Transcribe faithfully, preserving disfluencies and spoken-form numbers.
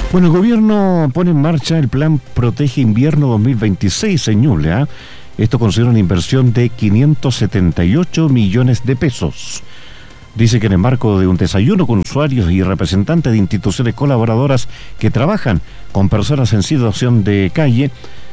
Bueno, el gobierno pone en marcha el plan Protege Invierno dos mil veintiséis en Ñuble, ¿eh? Esto considera una inversión de quinientos setenta y ocho millones de pesos. Dice que en el marco de un desayuno con usuarios y representantes de instituciones colaboradoras que trabajan con personas en situación de calle,